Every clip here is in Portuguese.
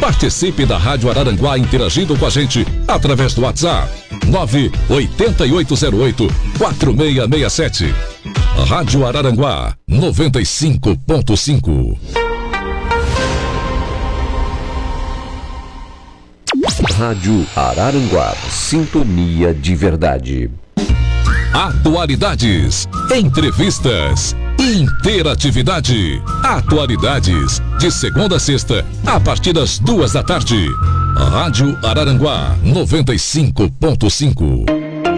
Participe da Rádio Araranguá interagindo com a gente através do WhatsApp 98808-4667. Rádio Araranguá 95.5. Rádio Araranguá, sintonia de verdade. Atualidades, entrevistas, interatividade. Atualidades, de segunda a sexta, a partir das 2 da tarde. Rádio Araranguá 95.5.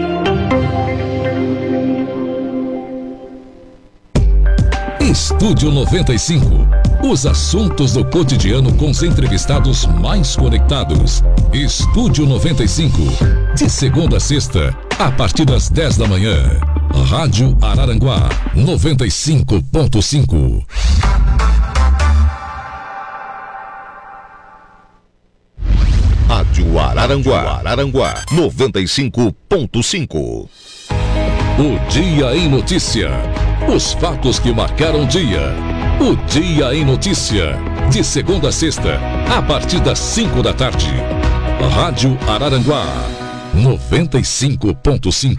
Estúdio 95. Os assuntos do cotidiano com os entrevistados mais conectados. Estúdio 95. De segunda a sexta, a partir das 10 da manhã. Rádio Araranguá 95.5. Rádio Araranguá 95.5. O Dia em Notícia. Os fatos que marcaram o dia. O Dia em Notícia. De segunda a sexta, a partir das 5 da tarde. Rádio Araranguá 95.5.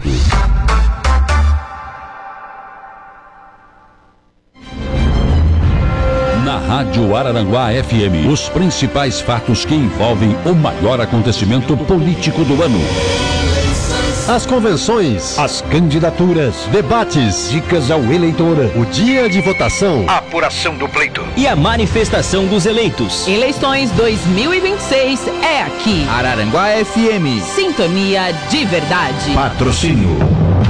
Na Rádio Araranguá FM, os principais fatos que envolvem o maior acontecimento político do ano. As convenções, as candidaturas, debates, dicas ao eleitor, o dia de votação, a apuração do pleito e a manifestação dos eleitos. Eleições 2026 é aqui. Araranguá FM. Sintonia de verdade. Patrocínio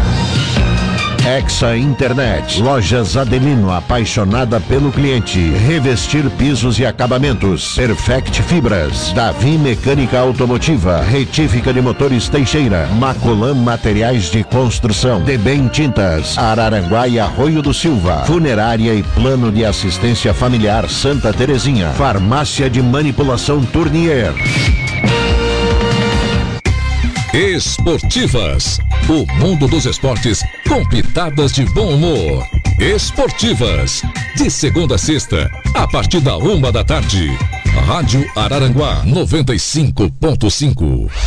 Hexa Internet, Lojas Adelino, apaixonada pelo cliente. Revestir pisos e acabamentos. Perfect Fibras, Davi Mecânica Automotiva, Retífica de Motores Teixeira, Macolan Materiais de Construção, Debem Tintas, Araranguá e Arroio do Silva, Funerária e Plano de Assistência Familiar Santa Terezinha, Farmácia de Manipulação Tournier. Esportivas, o mundo dos esportes com pitadas de bom humor. Esportivas, de segunda a sexta, a partir da 1 da tarde. Rádio Araranguá 95.5.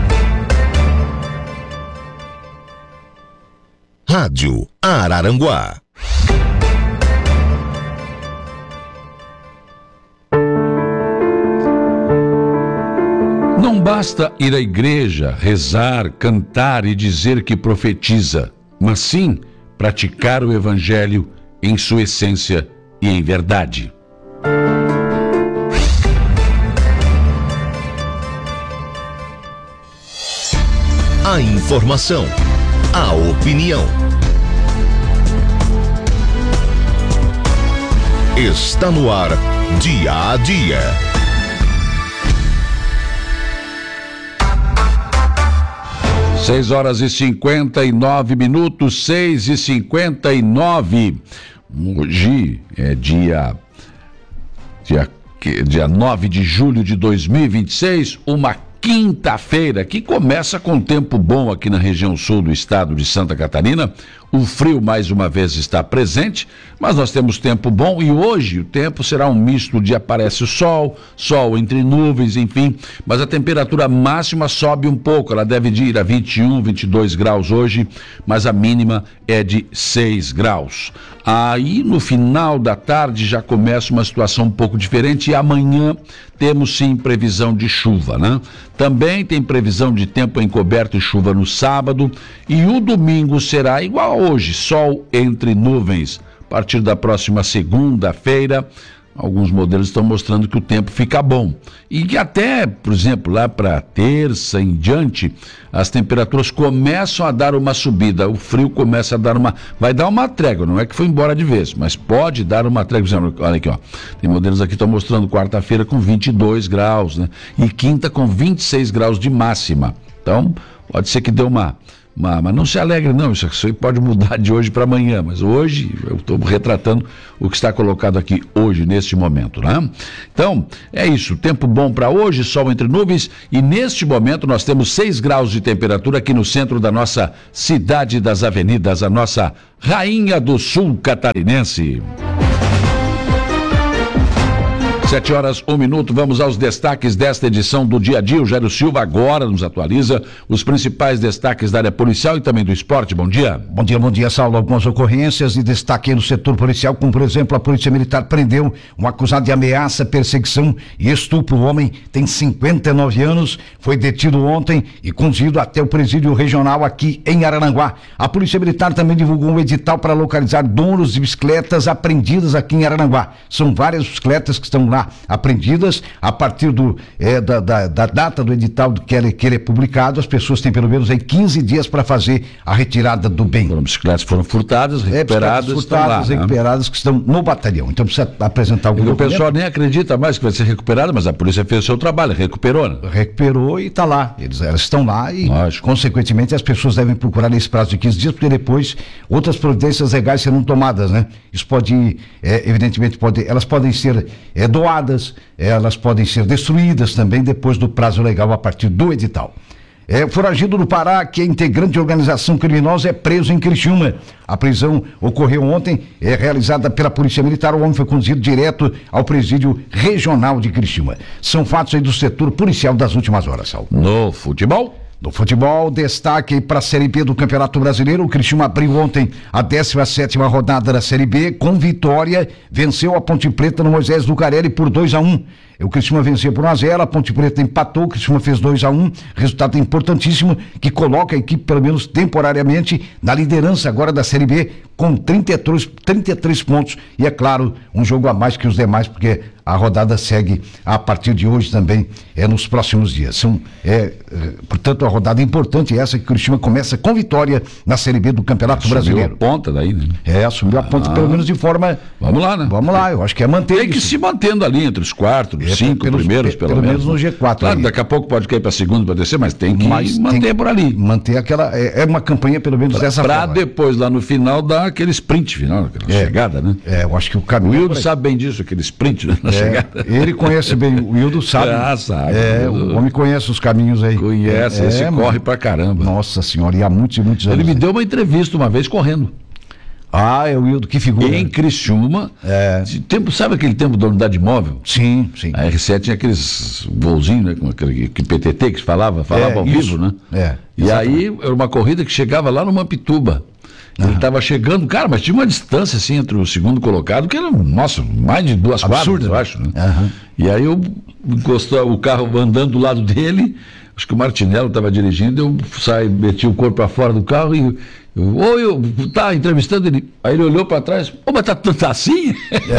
Rádio Araranguá. Não basta ir à igreja, rezar, cantar e dizer que profetiza, mas sim praticar o evangelho em sua essência e em verdade. A informação, a opinião. Está no ar, dia a dia. Seis horas e 59 minutos, 6h59. Hoje é dia 9 de julho de 2026, uma quinta-feira que começa com tempo bom aqui na região sul do estado de Santa Catarina. O frio mais uma vez está presente, mas nós temos tempo bom e hoje o tempo será um misto de aparece o sol entre nuvens, enfim, mas a temperatura máxima sobe um pouco, ela deve ir a 21, 22 graus hoje, mas a mínima é de 6 graus. Aí no final da tarde já começa uma situação um pouco diferente e amanhã temos sim previsão de chuva, né? Também tem previsão de tempo encoberto e chuva no sábado e o domingo será igual a hoje, sol entre nuvens. A partir da próxima segunda-feira, alguns modelos estão mostrando que o tempo fica bom. E que até, por exemplo, lá para terça em diante, as temperaturas começam a dar uma subida. O frio começa a dar vai dar uma trégua, não é que foi embora de vez, mas pode dar uma trégua. Olha aqui, ó. Tem modelos aqui que estão mostrando quarta-feira com 22 graus, né? E quinta com 26 graus de máxima. Então, pode ser que dê mas não se alegre não, isso aí pode mudar de hoje para amanhã, mas hoje eu estou retratando o que está colocado aqui hoje, neste momento, né? Então, é isso, tempo bom para hoje, sol entre nuvens e neste momento nós temos 6 graus de temperatura aqui no centro da nossa cidade das avenidas, a nossa Rainha do Sul catarinense. 7h01, vamos aos destaques desta edição do Dia a Dia. O Jairo Silva agora nos atualiza os principais destaques da área policial e também do esporte. Bom dia. Bom dia, Saulo. Algumas ocorrências e destaque aí no setor policial, como por exemplo, a Polícia Militar prendeu um acusado de ameaça, perseguição e estupro. O homem tem 59 anos, foi detido ontem e conduzido até o presídio regional aqui em Araranguá. A Polícia Militar também divulgou um edital para localizar donos de bicicletas apreendidas aqui em Araranguá. São várias bicicletas que estão lá apreendidas. A partir da data do edital que ele é publicado, as pessoas têm pelo menos aí 15 dias para fazer a retirada do bem. Bicicletas foram furtadas, recuperadas, recuperadas que estão no batalhão. Então precisa apresentar algum documento. O pessoal nem acredita mais que vai ser recuperada, mas a polícia fez o seu trabalho, recuperou, né? Recuperou e está lá. Elas estão lá e, consequentemente, as pessoas devem procurar nesse prazo de 15 dias, porque depois outras providências legais serão tomadas, né? Isso pode, evidentemente, elas podem ser doadas, elas podem ser destruídas também depois do prazo legal a partir do edital. Foragido do Pará, que é integrante de organização criminosa, é preso em Criciúma. A prisão ocorreu ontem, realizada pela Polícia Militar. O homem foi conduzido direto ao presídio regional de Criciúma. São fatos aí do setor policial das últimas horas, Saulo. No futebol? No futebol, destaque para a Série B do Campeonato Brasileiro. O Criciúma abriu ontem a 17ª rodada da Série B com vitória. Venceu a Ponte Preta no Moisés Lucarelli por 2-1. O Criciúma venceu por 1-0, a Ponte Preta empatou, o Criciúma fez 2-1, resultado importantíssimo que coloca a equipe, pelo menos temporariamente, na liderança agora da Série B, com 33 pontos, e é claro, um jogo a mais que os demais, porque a rodada segue a partir de hoje também, nos próximos dias. Portanto, a rodada importante é essa, que o Criciúma começa com vitória na Série B do Campeonato Brasileiro. Assumiu a ponta daí, né? Assumiu a ponta, pelo menos de forma... Vamos lá, né? Vamos lá, eu acho que é manter Tem que se mantendo ali entre os 4, os 5 primeiros, pelo menos no G4. Claro, daqui a pouco pode cair para segundo, para descer, mas tem que manter por ali. Manter aquela... É uma campanha, pelo menos, dessa forma. Para depois, lá no final, dar aquele sprint final, aquela chegada, né? Eu acho que o caminho... O Wildo sabe bem disso, aquele sprint, né, na chegada. Ele conhece bem, o Wildo sabe. Sabe. O homem conhece os caminhos aí. Conhece, esse corre pra caramba. Nossa senhora, e há muitos e muitos anos. Ele me deu uma entrevista uma vez correndo. É o Wildo, que figura. Em Criciúma. Sabe aquele tempo da unidade móvel? Sim. A R7 tinha aqueles voozinhos, né? Com aquele PTT que se falava ao vivo, né? E aí era uma corrida que chegava lá no Mampituba. Ele estava chegando, cara, mas tinha uma distância assim entre o segundo colocado, que era, mais de 2 quadras, eu acho, né? E aí eu encostei o carro andando do lado dele, acho que o Martinello estava dirigindo, eu meti o corpo para fora do carro e eu tá entrevistando ele. Aí ele olhou para trás, mas tá assim?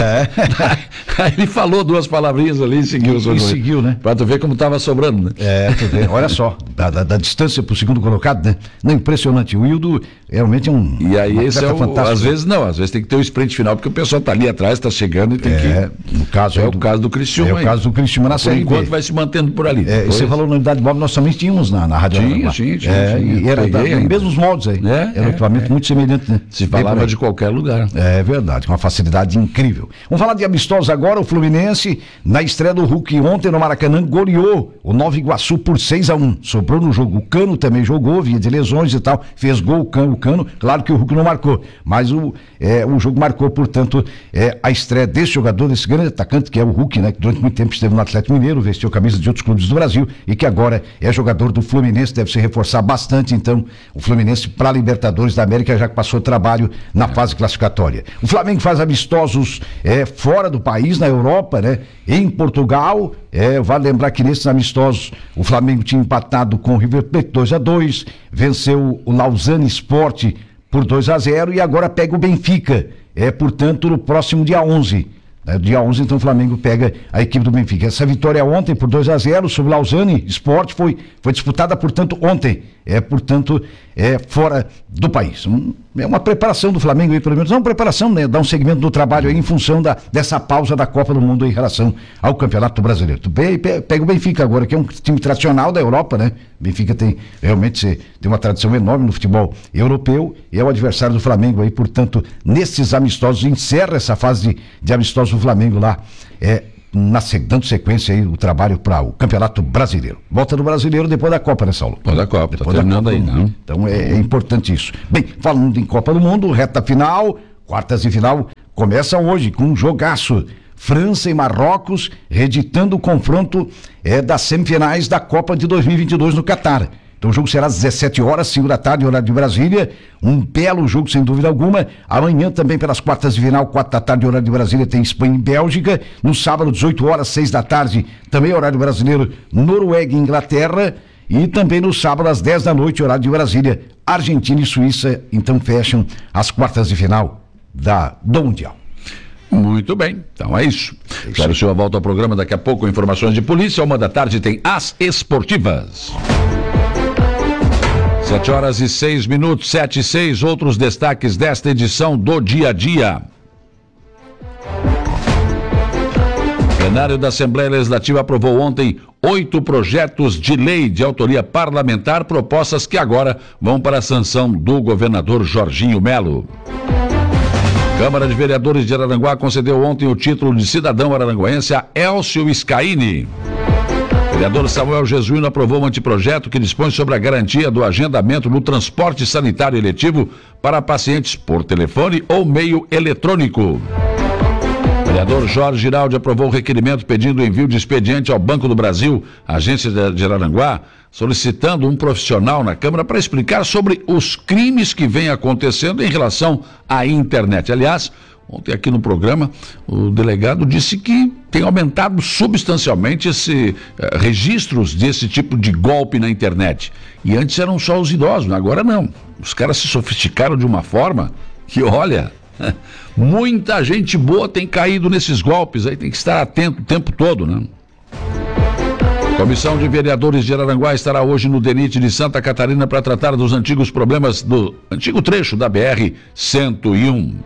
Aí ele falou 2 palavrinhas ali e seguiu. Seguiu, né? Pra tu ver como tava sobrando, né? Tu vê, olha só, da distância pro segundo colocado, né? Não, impressionante. O Wildo realmente é um. E aí esse fantástico. Às vezes tem que ter o sprint final, porque o pessoal tá ali atrás, tá chegando e tem que. No caso, o caso do Criciúma. É o caso do Criciúma na Série B. Enquanto vai se mantendo por ali. Você falou na unidade móvel, nós também tínhamos na Rádio Araranguá. Tinha. E era nos mesmos moldes aí. Era um equipamento muito semelhante, né? Se falava de qualquer lugar. É verdade, com uma facilidade incrível. Vamos falar de amistosos agora. O Fluminense, na estreia do Hulk ontem no Maracanã, goleou o Nova Iguaçu por 6-1. Sobrou no jogo. O Cano também jogou, vinha de lesões e tal. Fez gol o Cano. Claro que o Hulk não marcou, mas o jogo marcou, portanto, a estreia desse jogador, desse grande atacante, que é o Hulk, né? Que durante muito tempo esteve no Atlético Mineiro, vestiu a camisa de outros clubes do Brasil e que agora é jogador do Fluminense. Deve se reforçar bastante, então, o Fluminense para a Libertadores da América, já que passou trabalho na fase classificatória. O Flamengo faz amistosos fora do país, na Europa, né? Em Portugal, vale lembrar que nesses amistosos o Flamengo tinha empatado com o River Plate 2-2, venceu o Lausanne Sport por 2-0 e agora pega o Benfica, portanto no próximo dia 11. Dia 11, então, o Flamengo pega a equipe do Benfica. Essa vitória ontem por 2-0 sobre o Lausanne Sport foi disputada, portanto, ontem. Portanto, fora do país. É uma preparação do Flamengo aí, pelo menos. Não uma preparação, né? Dar um segmento do trabalho aí em função dessa pausa da Copa do Mundo em relação ao Campeonato Brasileiro. Pega o Benfica agora, que é um time tradicional da Europa, né? O Benfica tem uma tradição enorme no futebol europeu e é o adversário do Flamengo aí, portanto, nesses amistosos, encerra essa fase de amistosos do Flamengo lá, dando sequência aí o trabalho para o Campeonato Brasileiro. Volta do Brasileiro depois da Copa, né, Saulo? Depois da Copa, depois terminando aí, não? Então é importante isso. Bem, falando em Copa do Mundo, reta final, quartas de final, começa hoje com um jogaço. França e Marrocos, reeditando o confronto das semifinais da Copa de 2022 no Catar. Então o jogo será às 17 horas, 5 da tarde, horário de Brasília. Um belo jogo, sem dúvida alguma. Amanhã também pelas quartas de final, 4 da tarde, horário de Brasília, tem Espanha e Bélgica. No sábado, 18 horas, 6 da tarde, também horário brasileiro, Noruega e Inglaterra. E também no sábado, às 10 da noite, horário de Brasília, Argentina e Suíça, então fecham as quartas de final do Mundial. Muito bem, então é isso. Quero o senhor volta ao programa daqui a pouco com informações de polícia. 1 da tarde tem As Esportivas. 7 horas e 6 minutos, 7 e 6, outros destaques desta edição do Dia a Dia. O plenário da Assembleia Legislativa aprovou ontem 8 projetos de lei de autoria parlamentar, propostas que agora vão para a sanção do governador Jorginho Melo. Câmara de Vereadores de Araranguá concedeu ontem o título de cidadão araranguaense a Elcio Scaini. O vereador Samuel Jesuíno aprovou um anteprojeto que dispõe sobre a garantia do agendamento no transporte sanitário eletivo para pacientes por telefone ou meio eletrônico. O vereador Jorge Giraldi aprovou o requerimento pedindo o envio de expediente ao Banco do Brasil, agência de Araranguá, solicitando um profissional na Câmara para explicar sobre os crimes que vêm acontecendo em relação à internet. Aliás, ontem aqui no programa, o delegado disse que tem aumentado substancialmente registros desse tipo de golpe na internet. E antes eram só os idosos, agora não. Os caras se sofisticaram de uma forma que, olha, muita gente boa tem caído nesses golpes, aí tem que estar atento o tempo todo, né? A Comissão de Vereadores de Araranguá estará hoje no DENIT de Santa Catarina para tratar dos antigos problemas do antigo trecho da BR-101.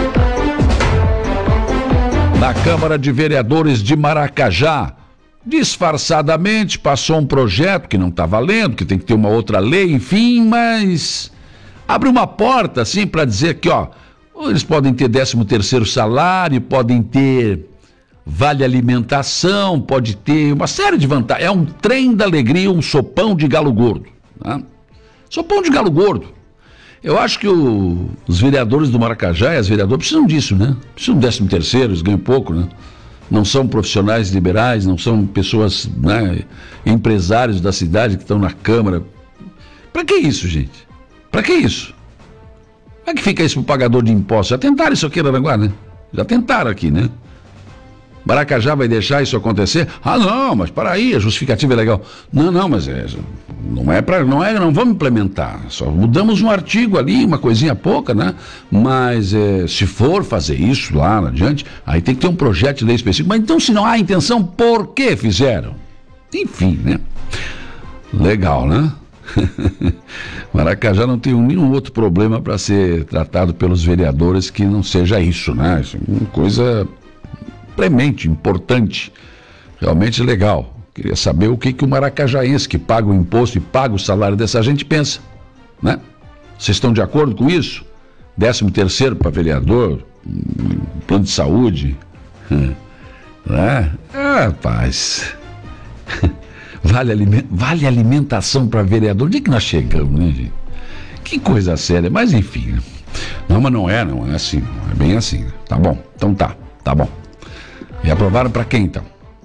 Na Câmara de Vereadores de Maracajá, disfarçadamente passou um projeto que não está valendo, que tem que ter uma outra lei, enfim, mas abre uma porta assim para dizer que, ó, eles podem ter 13º salário, podem ter vale alimentação, pode ter uma série de vantagens. É um trem da alegria, um sopão de galo gordo, tá? Sopão de galo gordo. Eu acho que os vereadores do Maracajá e as vereadoras precisam disso, né? Precisam de 13º, eles ganham pouco, né? Não são profissionais liberais, não são pessoas, né, empresários da cidade que estão na Câmara. Pra que isso, gente? Pra que isso? Como é que fica isso pro pagador de impostos? Já tentaram isso aqui em Araranguá, né? Já tentaram aqui, né? Maracajá vai deixar isso acontecer? Ah, não, mas para aí, a justificativa é legal. Não, mas não vamos implementar, só mudamos um artigo ali, uma coisinha pouca, né? Mas se for fazer isso lá adiante, aí tem que ter um projeto de lei específico. Mas então, se não há intenção, por que fizeram? Enfim, né? Legal, né? Maracajá não tem nenhum outro problema para ser tratado pelos vereadores que não seja isso, né? Isso é uma coisa premente, importante, realmente legal. Queria saber o que o maracajaense que paga o imposto e paga o salário dessa gente pensa, né? Vocês estão de acordo com isso? 13º para vereador, plano de saúde, né? Rapaz, vale alimentação para vereador. Onde é que nós chegamos, né, gente? Que coisa séria, mas enfim, né? Não, mas não é assim, não é bem assim. Tá bom, então tá bom. E aprovaram para quem, então?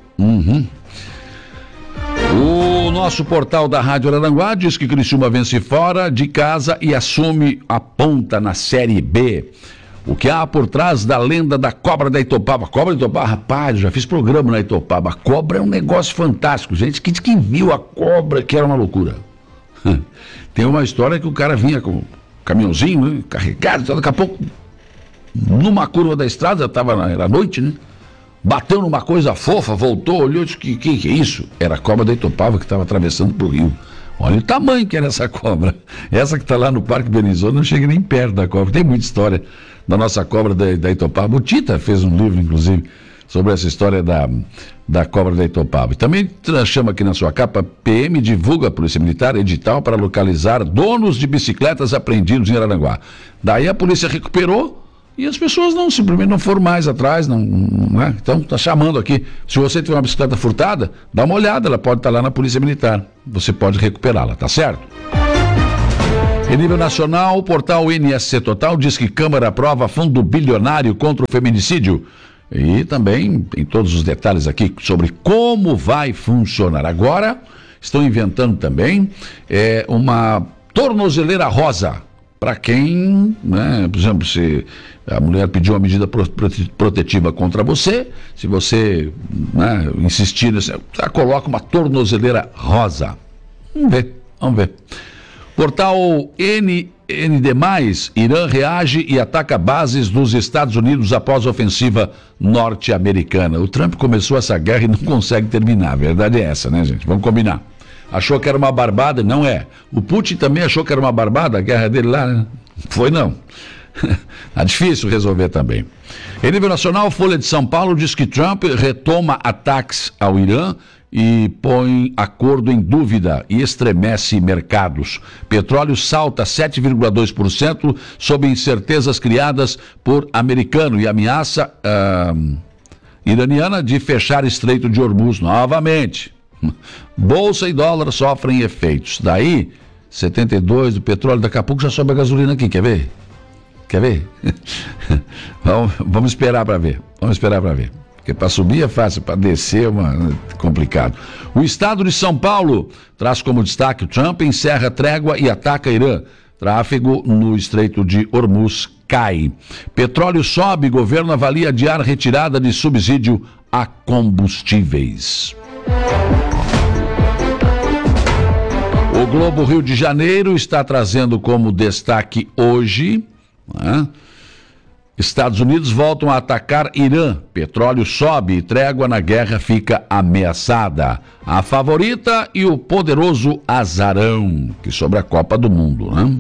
O nosso portal da Rádio Araranguá diz que Criciúma vence fora de casa e assume a ponta na Série B. O que há por trás da lenda da cobra da Itopava? Cobra da Itopava, rapaz, eu já fiz programa na Itopava. A cobra é um negócio fantástico, gente. Quem viu a cobra que era uma loucura. Tem uma história que o cara vinha com um caminhãozinho, né, carregado, daqui a pouco, numa curva da estrada, era noite, né? Bateu numa coisa fofa, voltou, olhou e disse, que é isso? Era a cobra da Itopava que estava atravessando pro rio. Olha o tamanho que era essa cobra. Essa que está lá no Parque Benizô não chega nem perto da cobra. Tem muita história da nossa cobra da Itopava. O Tita fez um livro, inclusive, sobre essa história da cobra da Itopava. E também chama aqui na sua capa, PM divulga a Polícia Militar edital para localizar donos de bicicletas apreendidos em Araranguá. Daí a polícia recuperou e as pessoas simplesmente não foram mais atrás, não é? Então está chamando aqui. Se você tiver uma bicicleta furtada, dá uma olhada, ela pode estar lá na Polícia Militar. Você pode recuperá-la, tá certo? Em nível nacional, o portal NSC Total diz que Câmara aprova fundo bilionário contra o feminicídio. E também tem todos os detalhes aqui sobre como vai funcionar. Agora, estão inventando também uma tornozeleira rosa. Para quem, né, por exemplo, se a mulher pediu uma medida protetiva contra você, se você, né, insistir, coloca uma tornozeleira rosa. Vamos ver. Portal ND+, Irã reage e ataca bases dos Estados Unidos após a ofensiva norte-americana. O Trump começou essa guerra e não consegue terminar, a verdade é essa, né, gente? Vamos combinar. Achou que era uma barbada? Não é. O Putin também achou que era uma barbada, a guerra dele lá, né? Foi não. Tá difícil resolver também. Em nível nacional, Folha de São Paulo diz que Trump retoma ataques ao Irã e põe acordo em dúvida e estremece mercados. Petróleo salta 7,2% sob incertezas criadas por americano e ameaça iraniana de fechar Estreito de Hormuz novamente. Bolsa e dólar sofrem efeitos. Daí, 72 do petróleo, daqui a pouco já sobe a gasolina aqui, quer ver? Vamos esperar para ver. Porque para subir é fácil, para descer é complicado. O estado de São Paulo traz como destaque: o Trump encerra trégua e ataca Irã. Tráfego no Estreito de Hormuz cai. Petróleo sobe, governo avalia adiar retirada de subsídio a combustíveis. O Globo Rio de Janeiro está trazendo como destaque hoje, né? Estados Unidos voltam a atacar Irã, petróleo sobe e trégua na guerra fica ameaçada. A favorita e o poderoso azarão, que sobre a Copa do Mundo, né?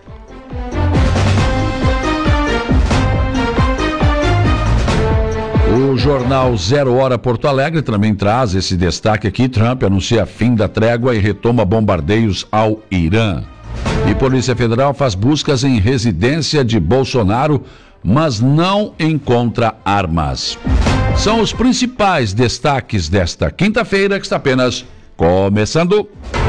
O jornal 0 Hora Porto Alegre também traz esse destaque aqui. Trump anuncia fim da trégua e retoma bombardeios ao Irã. E Polícia Federal faz buscas em residência de Bolsonaro, mas não encontra armas. São os principais destaques desta quinta-feira, que está apenas começando.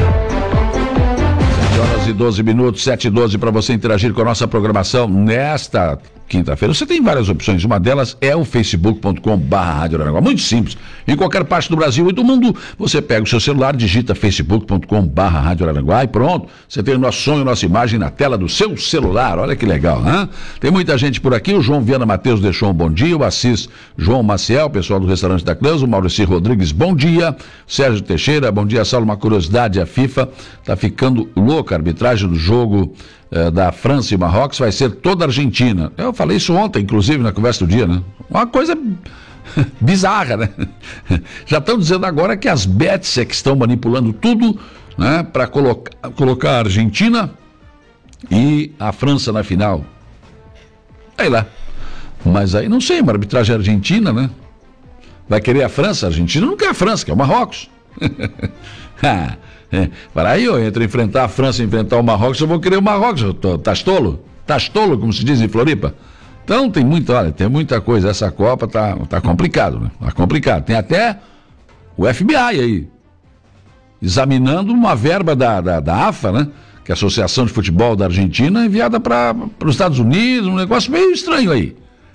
7h12, 7h12, para você interagir com a nossa programação nesta quinta-feira. Você tem várias opções, uma delas é o facebook.com/Rádio Araranguá, muito simples, em qualquer parte do Brasil e do mundo, você pega o seu celular, digita facebook.com/Rádio Araranguá e pronto, você tem o nosso som e a nossa imagem na tela do seu celular, olha que legal, né? Tem muita gente por aqui, o João Viana Matheus deixou um bom dia, o Assis João Maciel, pessoal do restaurante da Clãs, o Maurício Rodrigues, bom dia, Sérgio Teixeira, bom dia, Saulo, uma curiosidade, a FIFA tá ficando louca, a arbitragem do jogo da França e Marrocos vai ser toda Argentina. Eu falei isso ontem, inclusive, na conversa do dia, né? Uma coisa bizarra, né? Já estão dizendo agora que as bets é que estão manipulando tudo, né? Para colocar a Argentina e a França na final. Aí lá. Mas aí não sei, uma arbitragem argentina, né? Vai querer a França? A Argentina não quer a França, quer o Marrocos. Para aí, entre enfrentar a França e enfrentar o Marrocos, eu vou querer o Marrocos. Tás tolo? Tás tolo, como se diz em Floripa? Então tem muita coisa. Essa Copa tá complicado, né? Tá complicado. Tem até o FBI aí, examinando uma verba da AFA, né? Que é a Associação de Futebol da Argentina, enviada para os Estados Unidos, um negócio meio estranho aí.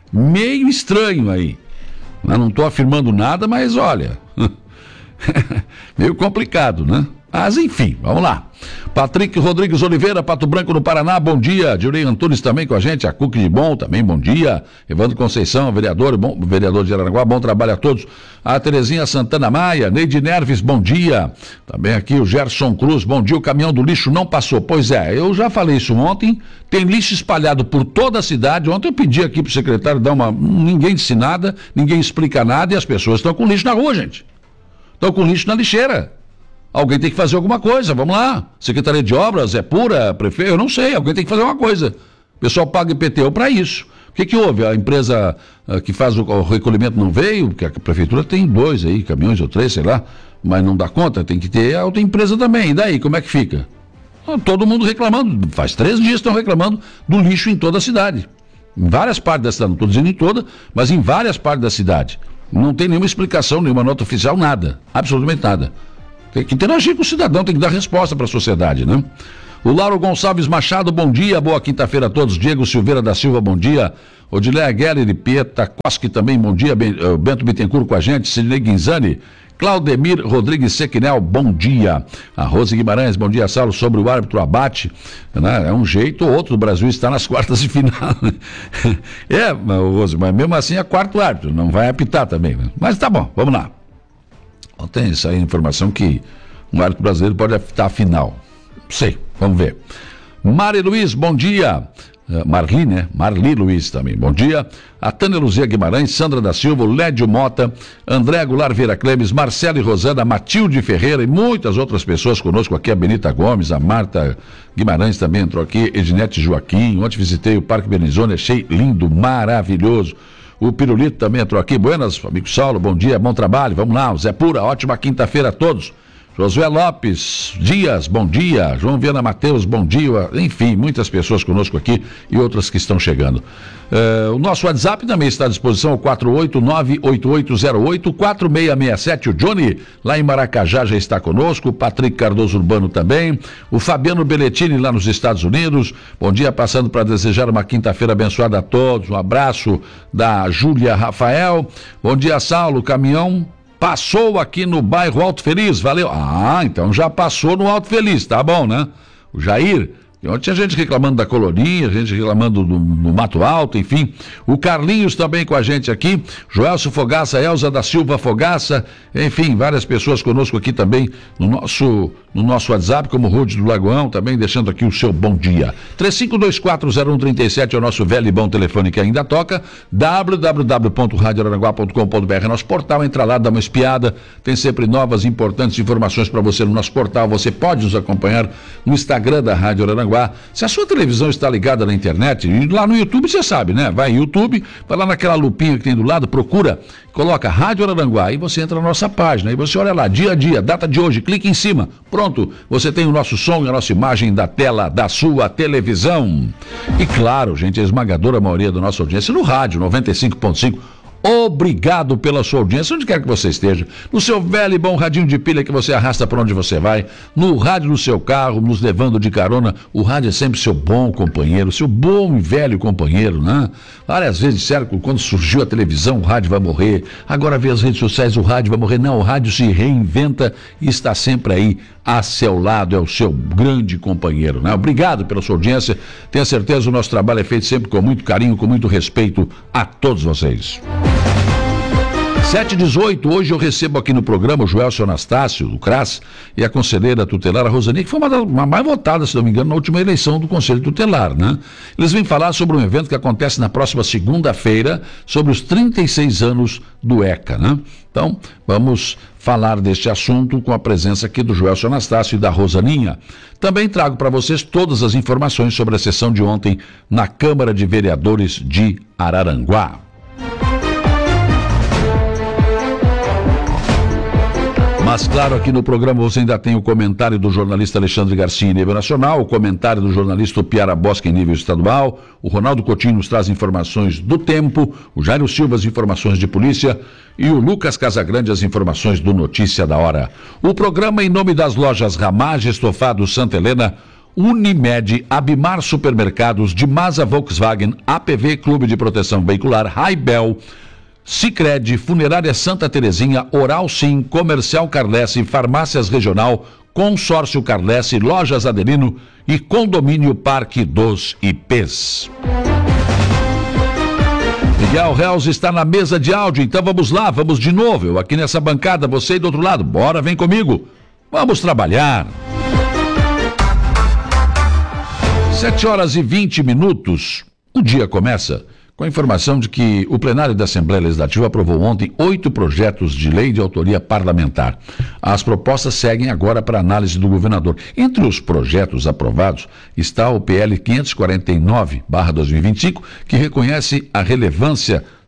Eu não estou afirmando nada, mas olha, meio complicado, né? Mas enfim, vamos lá. Patrick Rodrigues Oliveira, Pato Branco no Paraná, bom dia. Direi Antunes também com a gente, a Cuque de Bom também, bom dia. Evandro Conceição, vereador de Araranguá, bom trabalho a todos. A Terezinha Santana Maia, Neide Nerves, bom dia. Também aqui o Gerson Cruz, bom dia. O caminhão do lixo não passou. Pois é, eu já falei isso ontem, tem lixo espalhado por toda a cidade. Ontem eu pedi aqui pro secretário dar ninguém disse nada, ninguém explica nada e as pessoas estão com lixo na rua, gente. Estão com lixo na lixeira. Alguém tem que fazer alguma coisa, vamos lá. Secretaria de Obras, é pura, prefeito, eu não sei, alguém tem que fazer uma coisa. O pessoal paga IPTU para isso. O que houve? A empresa que faz o recolhimento não veio, porque a prefeitura tem 2 aí, caminhões ou 3, sei lá, mas não dá conta, tem que ter a outra empresa também. E daí, como é que fica? Todo mundo reclamando, faz 3 dias que estão reclamando do lixo em toda a cidade. Em várias partes da cidade, não estou dizendo em toda, mas em várias partes da cidade. Não tem nenhuma explicação, nenhuma nota oficial, nada, absolutamente nada. Tem que interagir com o cidadão, tem que dar resposta para a sociedade, né? O Lauro Gonçalves Machado, bom dia, boa quinta-feira a todos. Diego Silveira da Silva, bom dia. Odilé Guerre de Pieta Koski também, bom dia. Bento Bittencourt com a gente, Sidney Guinzani. Claudemir Rodrigues Sequinel, bom dia. A Rose Guimarães, bom dia, Saulo, sobre o árbitro abate, né? É um jeito ou outro, o Brasil está nas quartas de final. Rose, mas mesmo assim é quarto árbitro, não vai apitar também, né? Mas tá bom, vamos lá. Tem isso aí, informação que um árbitro brasileiro pode apitar a final. Não sei, vamos ver. Mari Luiz, bom dia. Marli, né? Marli Luiz também, bom dia. A Tânia Luzia Guimarães, Sandra da Silva, Lédio Mota, André Goulart Vieira Clemes, Marcelo e Rosana, Matilde Ferreira e muitas outras pessoas conosco aqui, a Benita Gomes, a Marta Guimarães também entrou aqui, Edinete Joaquim. Ontem visitei o Parque Benizone, achei lindo, maravilhoso. O Pirulito também entrou aqui. Buenas, amigo Saulo, bom dia, bom trabalho, vamos lá. O Zé Pura, ótima quinta-feira a todos. Josué Lopes Dias, bom dia. João Viana Mateus, bom dia. Enfim, muitas pessoas conosco aqui e outras que estão chegando. O nosso WhatsApp também está à disposição, o 489-8808-4667. O Johnny, lá em Maracajá, já está conosco. O Patrick Cardoso Urbano também. O Fabiano Belletini, lá nos Estados Unidos. Bom dia, passando para desejar uma quinta-feira abençoada a todos. Um abraço da Júlia Rafael. Bom dia, Saulo. Caminhão passou aqui no bairro Alto Feliz, valeu. Então já passou no Alto Feliz, tá bom, né? O Jair, ontem tinha gente reclamando da Colorinha, gente reclamando do Mato Alto, enfim. O Carlinhos também com a gente aqui, Joelso Fogaça, Elza da Silva Fogaça, enfim, várias pessoas conosco aqui também no nosso WhatsApp, como o Rude do Lagoão, também deixando aqui o seu bom dia. 35240137 é o nosso velho e bom telefone que ainda toca, www.radioararanguá.com.br, nosso portal, entra lá, dá uma espiada, tem sempre novas importantes informações para você no nosso portal. Você pode nos acompanhar no Instagram da Rádio Araranguá. Se a sua televisão está ligada na internet, e lá no YouTube você sabe, né? Vai YouTube, vai lá naquela lupinha que tem do lado, procura, coloca Rádio Araranguá e você entra na nossa página, e você olha lá, dia a dia, data de hoje, clica em cima, pronto, você tem o nosso som e a nossa imagem da tela da sua televisão. E claro, gente, a esmagadora maioria da nossa audiência no rádio, 95.5. Obrigado pela sua audiência, onde quer que você esteja, no seu velho e bom radinho de pilha que você arrasta para onde você vai, no rádio do seu carro, nos levando de carona. O rádio é sempre seu bom companheiro, seu bom e velho companheiro, né? Várias vezes disseram que quando surgiu a televisão o rádio vai morrer, agora vê as redes sociais, o rádio vai morrer. Não, o rádio se reinventa e está sempre aí a seu lado, é o seu grande companheiro, né? Obrigado pela sua audiência, tenha certeza o nosso trabalho é feito sempre com muito carinho, com muito respeito a todos vocês. 7h18, hoje eu recebo aqui no programa o Joelson Anastácio, do CRAS, e a conselheira tutelar, a Rosani, que foi uma mais votada, se não me engano, na última eleição do Conselho Tutelar, né? Eles vêm falar sobre um evento que acontece na próxima segunda-feira, sobre os 36 anos do ECA, né? Então, vamos falar deste assunto com a presença aqui do Joelson Anastácio e da Rosaninha. Também trago para vocês todas as informações sobre a sessão de ontem na Câmara de Vereadores de Araranguá. Mas claro, aqui no programa você ainda tem o comentário do jornalista Alexandre Garcia em nível nacional, o comentário do jornalista Piara Bosca em nível estadual, o Ronaldo Coutinho nos traz informações do tempo, o Jairo Silva as informações de polícia e o Lucas Casagrande as informações do Notícia da Hora. O programa em nome das lojas Ramage, Estofados Santa Helena, Unimed, Abimar Supermercados, Dimasa Volkswagen, APV Clube de Proteção Veicular, Raibel, Sicredi, Funerária Santa Terezinha, Oral Sim, Comercial Carlesse, Farmácias Regional, Consórcio Carlesse, Lojas Adelino e Condomínio Parque dos IPs. Miguel Reus está na mesa de áudio, então vamos lá, vamos de novo. Eu aqui nessa bancada, você aí do outro lado, bora, vem comigo. Vamos trabalhar. 7h20, o dia começa com a informação de que o plenário da Assembleia Legislativa aprovou ontem 8 projetos de lei de autoria parlamentar. As propostas seguem agora para análise do governador. Entre os projetos aprovados está o PL 549/2025, que reconhece a relevância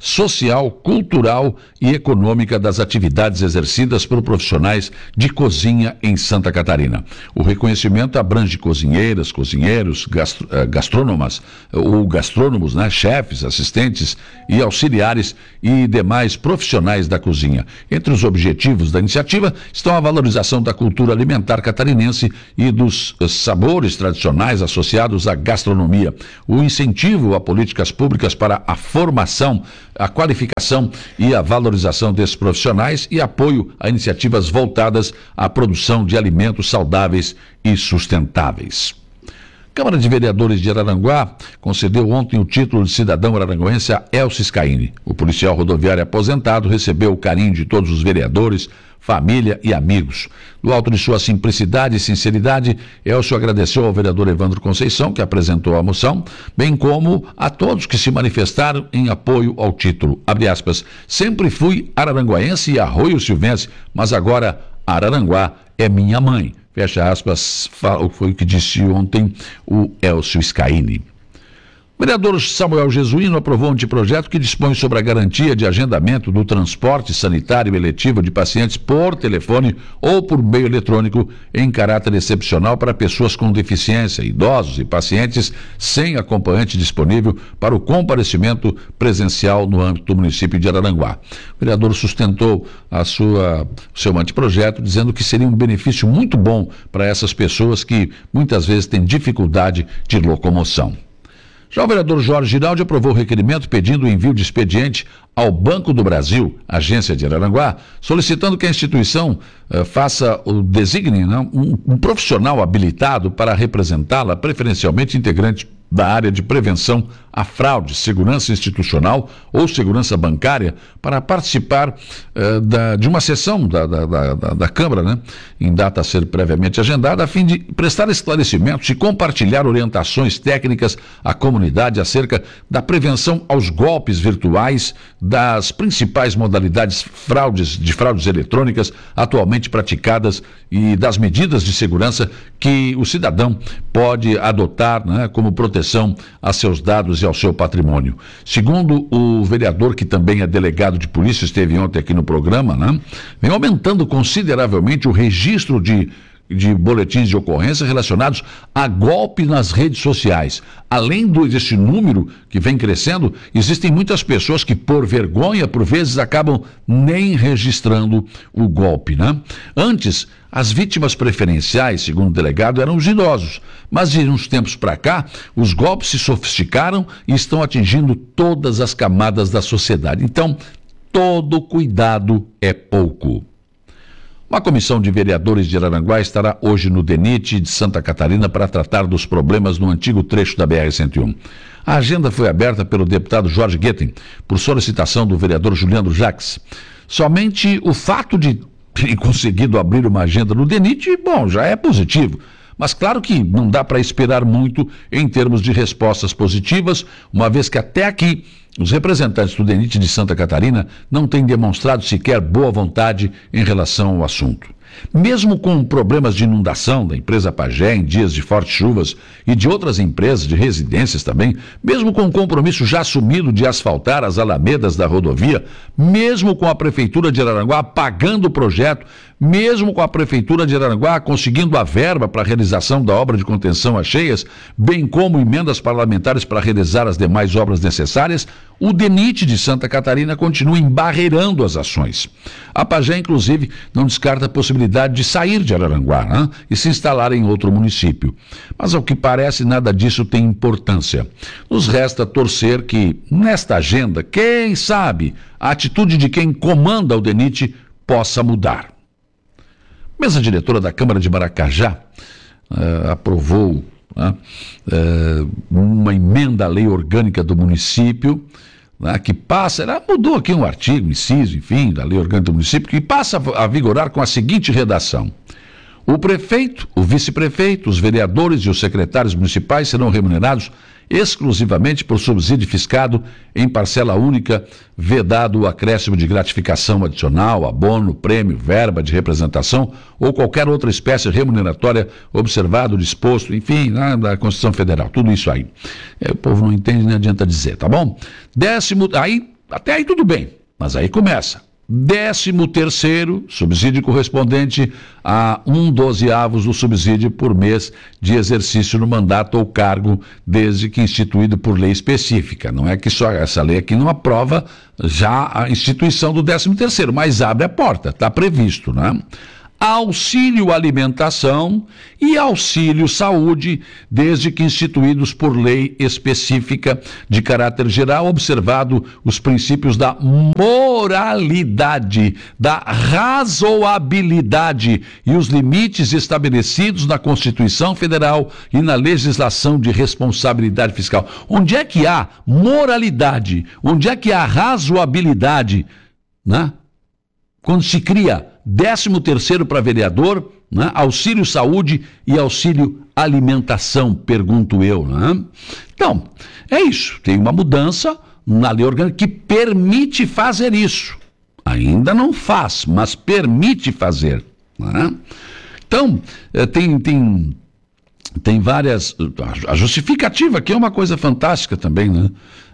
social, cultural e econômica das atividades exercidas por profissionais de cozinha em Santa Catarina. O reconhecimento abrange cozinheiras, cozinheiros, gastrônomas ou gastrônomos, né, chefes, assistentes e auxiliares e demais profissionais da cozinha. Entre os objetivos da iniciativa estão a valorização da cultura alimentar catarinense e dos sabores tradicionais associados à gastronomia, o incentivo a políticas públicas para a formação, a qualificação e a valorização desses profissionais e apoio a iniciativas voltadas à produção de alimentos saudáveis e sustentáveis. Câmara de Vereadores de Araranguá concedeu ontem o título de cidadão araranguense a Elcio Scaini. O policial rodoviário aposentado recebeu o carinho de todos os vereadores, família e amigos. Do alto de sua simplicidade e sinceridade, Elcio agradeceu ao vereador Evandro Conceição, que apresentou a moção, bem como a todos que se manifestaram em apoio ao título. Abre aspas, sempre fui araranguaense e arroio silvense, mas agora Araranguá é minha mãe. Fecha aspas, foi o que disse ontem o Elcio Scaini. O vereador Samuel Jesuíno aprovou um anteprojeto que dispõe sobre a garantia de agendamento do transporte sanitário eletivo de pacientes por telefone ou por meio eletrônico em caráter excepcional para pessoas com deficiência, idosos e pacientes sem acompanhante disponível para o comparecimento presencial no âmbito do município de Araranguá. O vereador sustentou seu anteprojeto dizendo que seria um benefício muito bom para essas pessoas que muitas vezes têm dificuldade de locomoção. Já o vereador Jorge Giraldi aprovou o requerimento pedindo o envio de expediente ao Banco do Brasil, agência de Araranguá, solicitando que a instituição designe um profissional habilitado para representá-la, preferencialmente integrante da área de prevenção à fraude, segurança institucional ou segurança bancária, para participar de uma sessão da Câmara, né, em data a ser previamente agendada, a fim de prestar esclarecimentos e compartilhar orientações técnicas à comunidade acerca da prevenção aos golpes virtuais, das principais modalidades de fraudes eletrônicas atualmente praticadas e das medidas de segurança que o cidadão pode adotar, né, como proteção a seus dados e ao seu patrimônio. Segundo o vereador, que também é delegado de polícia, esteve ontem aqui no programa, né, vem aumentando consideravelmente o registro de boletins de ocorrência relacionados a golpe nas redes sociais. Além desse número que vem crescendo, existem muitas pessoas que, por vergonha, por vezes, acabam nem registrando o golpe, né? Antes, as vítimas preferenciais, segundo o delegado, eram os idosos. Mas de uns tempos para cá, os golpes se sofisticaram e estão atingindo todas as camadas da sociedade. Então, todo cuidado é pouco. Uma comissão de vereadores de Araranguá estará hoje no DENIT de Santa Catarina para tratar dos problemas no antigo trecho da BR-101. A agenda foi aberta pelo deputado Jorge Guetem, por solicitação do vereador Juliano Jacques. Somente o fato de terem conseguido abrir uma agenda no DENIT, bom, já é positivo. Mas claro que não dá para esperar muito em termos de respostas positivas, uma vez que até aqui os representantes do DENIT de Santa Catarina não têm demonstrado sequer boa vontade em relação ao assunto. Mesmo com problemas de inundação da empresa Pagé em dias de fortes chuvas e de outras empresas de residências também, mesmo com o compromisso já assumido de asfaltar as alamedas da rodovia, mesmo com a Prefeitura de Araranguá pagando o projeto, mesmo com a Prefeitura de Araranguá conseguindo a verba para a realização da obra de contenção às cheias, bem como emendas parlamentares para realizar as demais obras necessárias, o DENIT de Santa Catarina continua embarreirando as ações. A Pagé, inclusive, não descarta a possibilidade de sair de Araranguá, né, e se instalar em outro município. Mas, ao que parece, nada disso tem importância. Nos resta torcer que, nesta agenda, quem sabe, a atitude de quem comanda o DENIT possa mudar. Mesa diretora da Câmara de Maracajá aprovou uma emenda à lei orgânica do município, que passa, ela mudou aqui um artigo, inciso, enfim, da lei orgânica do município, que passa a vigorar com a seguinte redação: o prefeito, o vice-prefeito, os vereadores e os secretários municipais serão remunerados exclusivamente por subsídio fiscado em parcela única, vedado o acréscimo de gratificação adicional, abono, prêmio, verba de representação ou qualquer outra espécie remuneratória observado, disposto, enfim, da Constituição Federal, tudo isso aí. O povo não entende, nem adianta dizer, tá bom? Até aí tudo bem, mas aí começa. 13º subsídio correspondente a 1/12 do subsídio por mês de exercício no mandato ou cargo, desde que instituído por lei específica. Não é que só essa lei aqui não aprova já a instituição do 13º, mas abre a porta, está previsto, né? Auxílio alimentação e auxílio saúde, desde que instituídos por lei específica de caráter geral, observado os princípios da moralidade, da razoabilidade e os limites estabelecidos na Constituição Federal e na legislação de responsabilidade fiscal. Onde é que há moralidade? Onde é que há razoabilidade, né? Quando se cria 13º para vereador, né? Auxílio saúde e auxílio alimentação, pergunto eu, né? Então, é isso. Tem uma mudança na lei orgânica que permite fazer isso. Ainda não faz, mas permite fazer, né? Então, tem várias... A justificativa aqui é uma coisa fantástica também, né?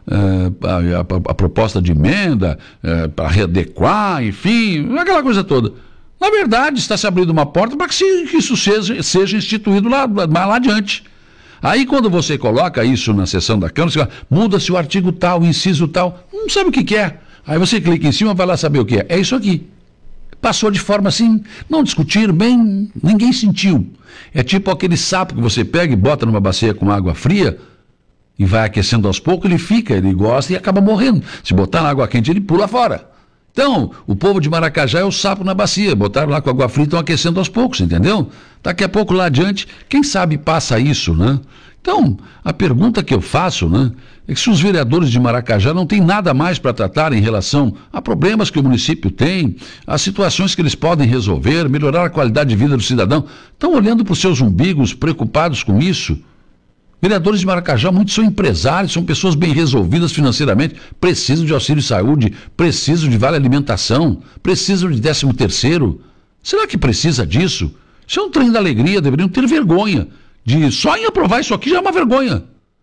A proposta de emenda para readequar, enfim, aquela coisa toda. Na verdade, está se abrindo uma porta para que isso seja instituído lá adiante. Aí, quando você coloca isso na sessão da Câmara, você fala, muda-se o artigo tal, inciso tal, não sabe o que é. Aí você clica em cima e vai lá saber o que é. É isso aqui. Passou de forma assim, não discutiram bem, ninguém sentiu. É tipo aquele sapo que você pega e bota numa bacia com água fria e vai aquecendo aos poucos, ele gosta e acaba morrendo. Se botar na água quente, ele pula fora. Então, o povo de Maracajá é o sapo na bacia, botaram lá com água fria e estão aquecendo aos poucos, entendeu? Daqui a pouco lá adiante, quem sabe passa isso, né? Então, a pergunta que eu faço, né, é que se os vereadores de Maracajá não têm nada mais para tratar em relação a problemas que o município tem, a situações que eles podem resolver, melhorar a qualidade de vida do cidadão, estão olhando para os seus umbigos, preocupados com isso? Vereadores de Maracajá, muitos são empresários, são pessoas bem resolvidas financeiramente, precisam de auxílio saúde, precisam de vale alimentação, precisam de 13º. Será que precisa disso? Isso é um trem da alegria, deveriam ter vergonha. Só em aprovar isso aqui já é uma vergonha.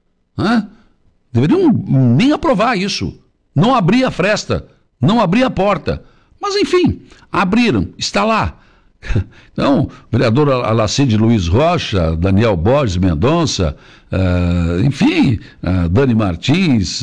Deveriam nem aprovar isso. Não abrir a fresta, não abrir a porta. Mas enfim, abriram, está lá. Então, vereador Alacide Luiz Rocha, Daniel Borges Mendonça, enfim, Dani Martins,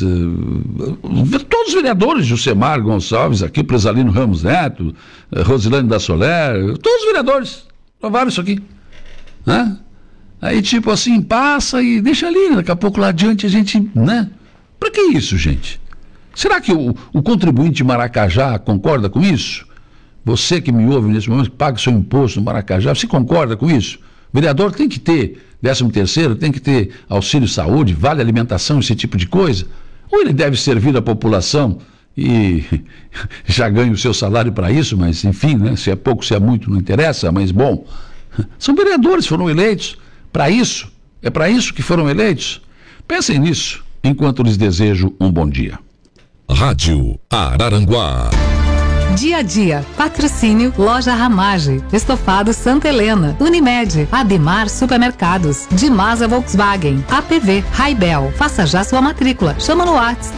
todos os vereadores, Jusemar Gonçalves aqui, Presalino Ramos Neto, Rosilane da Soler, todos os vereadores aprovaram isso aqui, né? Aí tipo assim, passa e deixa ali, daqui a pouco lá adiante a gente, né? Pra que isso, gente? Será que o contribuinte de Maracajá concorda com isso? Você que me ouve nesse momento, que paga seu imposto no Maracajá, você concorda com isso? O vereador tem que ter 13º, tem que ter auxílio saúde, vale alimentação, esse tipo de coisa? Ou ele deve servir a população e já ganha o seu salário para isso, mas enfim, né? Se é pouco, se é muito, não interessa, mas bom, são vereadores, foram eleitos para isso, é para isso que foram eleitos. Pensem nisso, enquanto lhes desejo um bom dia. Rádio Araranguá. Dia a dia, patrocínio Loja Ramage, Estofado Santa Helena, Unimed, Ademar Supermercados, Dimasa Volkswagen, APV, Raibel. Faça já sua matrícula. Chama no WhatsApp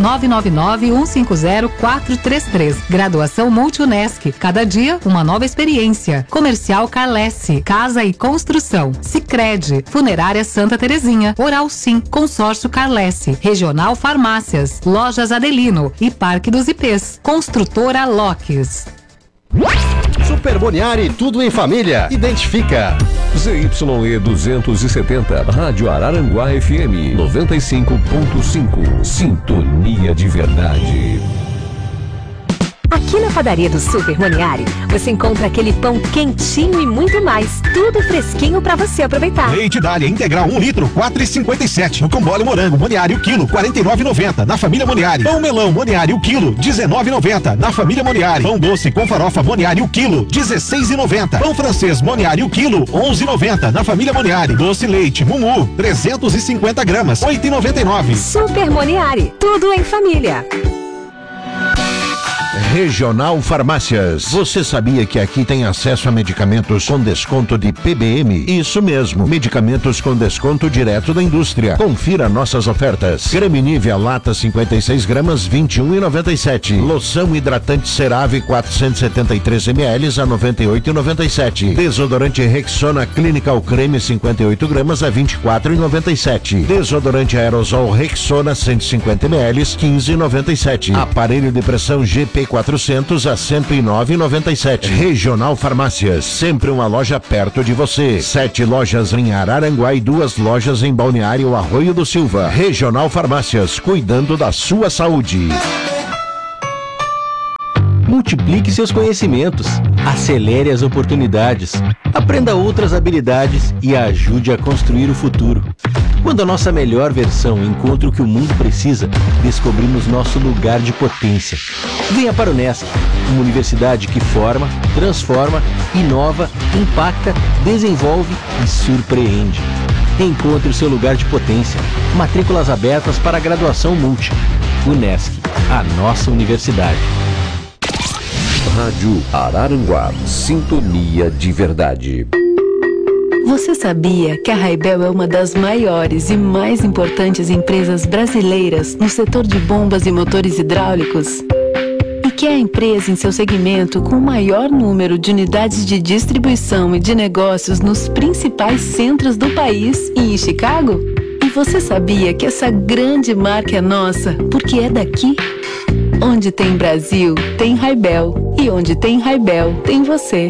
999-150-433. Graduação Multi-Unesc. Cada dia uma nova experiência. Comercial Carlesse, Casa e Construção. Sicredi, Funerária Santa Terezinha, Oral Sim, Consórcio Carlesse, Regional Farmácias, Lojas Adelino e Parque dos IPs. Construtora Locks. Super Boniari, tudo em família. Identifica. ZYE 270, Rádio Araranguá FM 95.5. Sintonia de verdade. Aqui na padaria do Super Moniari, você encontra aquele pão quentinho e muito mais. Tudo fresquinho pra você aproveitar. Leite Dália integral 1 litro, 4,57. O Cambole Morango Moniari o quilo, 49,90. Na família Moniari. Pão melão Moniari o quilo, 19,90. Na família Moniari. Pão doce com farofa Moniari o quilo, 16,90. Pão francês Moniari o quilo, 11,90. Na família Moniari. Doce leite Mumu, 350 gramas, 8,99. Super Moniari, tudo em família. Regional Farmácias. Você sabia que aqui tem acesso a medicamentos com desconto de PBM? Isso mesmo, medicamentos com desconto direto da indústria. Confira nossas ofertas. Creme Nivea lata 56 gramas, 21,97. Loção hidratante CeraVe 473 ml a 98,97. Desodorante Rexona Clinical Creme 58 gramas a 24,97. Desodorante aerosol Rexona 150 ml 15,97. Aparelho de pressão GP400 a 109,97. Regional Farmácias, sempre uma loja perto de você. 7 lojas em Araranguá e 2 lojas em Balneário Arroio do Silva. Regional Farmácias, cuidando da sua saúde. Multiplique seus conhecimentos, acelere as oportunidades, aprenda outras habilidades e ajude a construir o futuro. Quando a nossa melhor versão encontra o que o mundo precisa, descobrimos nosso lugar de potência. Venha para o Unesc, uma universidade que forma, transforma, inova, impacta, desenvolve e surpreende. Encontre o seu lugar de potência. Matrículas abertas para a graduação multi. Unesc, a nossa universidade. Rádio Araranguá, sintonia de verdade. Você sabia que a Raibel é uma das maiores e mais importantes empresas brasileiras no setor de bombas e motores hidráulicos? E que é a empresa em seu segmento com o maior número de unidades de distribuição e de negócios nos principais centros do país e em Chicago? E você sabia que essa grande marca é nossa porque é daqui? Onde tem Brasil, tem Raibel. E onde tem Raibel, tem você.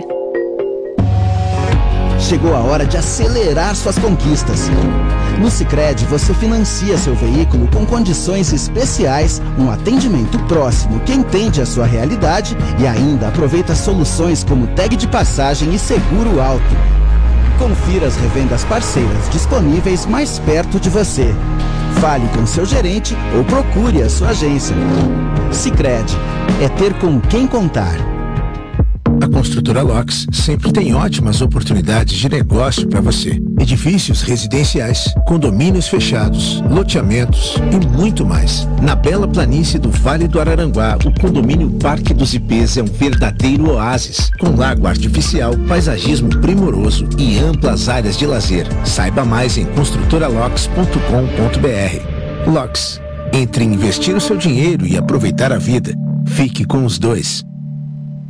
Chegou a hora de acelerar suas conquistas. No Sicredi, você financia seu veículo com condições especiais, um atendimento próximo que entende a sua realidade e ainda aproveita soluções como tag de passagem e seguro alto. Confira as revendas parceiras disponíveis mais perto de você. Fale com seu gerente ou procure a sua agência. Sicredi, é ter com quem contar. A Construtora Locks sempre tem ótimas oportunidades de negócio para você. Edifícios residenciais, condomínios fechados, loteamentos e muito mais. Na bela planície do Vale do Araranguá, o condomínio Parque dos Ipês é um verdadeiro oásis, com lago artificial, paisagismo primoroso e amplas áreas de lazer. Saiba mais em construtoralocks.com.br. Locks, entre investir o seu dinheiro e aproveitar a vida, fique com os dois.